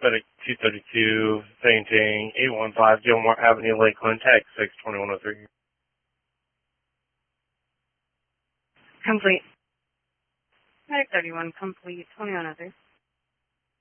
FedEx 232, Fainting, 815 Gilmore Avenue, Lakeland, Texas 62103. Complete. FedEx 31, complete, 2103.